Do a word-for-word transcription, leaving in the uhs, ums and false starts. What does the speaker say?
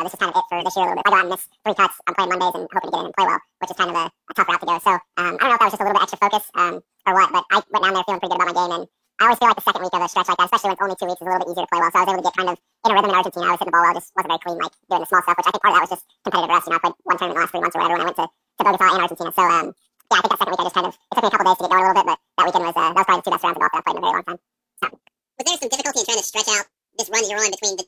this is kind of it for this year a little bit. I go out and miss three cuts. I'm playing Mondays and hoping to get in and play well, which is kind of a, a tough route to go. So um, I don't know if that was just a little bit extra focus um, or what, but I went down there feeling pretty good about my game, and I always feel like the second week of a stretch like that, especially when it's only two weeks, is a little bit easier to play well. So I was able to get kind of in a rhythm in Argentina. I was hitting the ball well, just wasn't very clean, like doing the small stuff, which I think part of that was just competitive rest. You know, I played one tournament in the last three months or whatever when I went to, to Bogota in Argentina. So um, yeah, I think that second week I just kind of, it took me a couple days to get going a little bit, but that weekend was, uh, that was probably the two best rounds of golf that I've played in a very long time. So. Was there some difficulty in trying to stretch out this run that you're on between the